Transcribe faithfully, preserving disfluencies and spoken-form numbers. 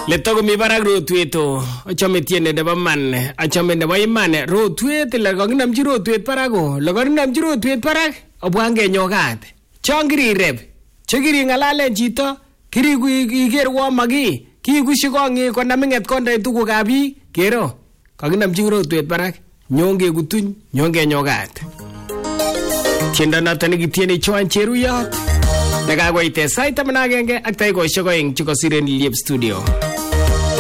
Leto mi barak rotwet o achame tiene nebo man achame nebo iman rotwet le kaginamji rotwet barak o le kaginamji rotwet barak obwan kenyokat chongirireb chekiri ngalalen chito kiri igerwo magi kigushi kongi konaminget konde tugukab biik kero kaginamji rotwet barak nyonge gutuny nyonge nyokat tiendo noto nikitieni Joan Cheruyot nekakoite sait taman ak agenge ak dakikaishek oeng chekosiren Liep Studio.